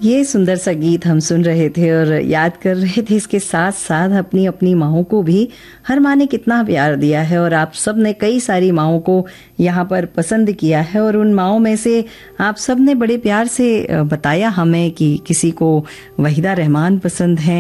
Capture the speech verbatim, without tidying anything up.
ये सुंदर सा गीत हम सुन रहे थे और याद कर रहे थे इसके साथ साथ अपनी अपनी माँओं को भी हर माँ ने कितना प्यार दिया है और आप सब ने कई सारी माँओं को यहाँ पर पसंद किया है और उन माँओं में से आप सब ने बड़े प्यार से बताया हमें कि किसी को वहीदा रहमान पसंद है,